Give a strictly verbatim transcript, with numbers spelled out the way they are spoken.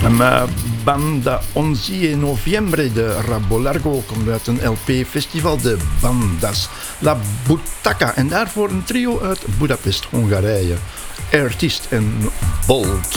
Ma Banda onzi Noviembre de Rabo Largo komt uit een L P-festival, de Bandas La Butaka. En daarvoor een trio uit Budapest, Hongarije. Artist en Bolt.